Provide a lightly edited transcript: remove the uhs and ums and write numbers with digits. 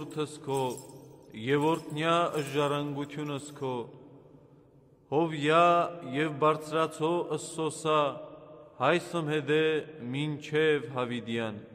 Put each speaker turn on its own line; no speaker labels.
Որդս քո եւ օրտնյա ժառանգությունս քո հովյա եւ բարձրացո ըսսոսա հայսմ հետե մինչև հավիդյան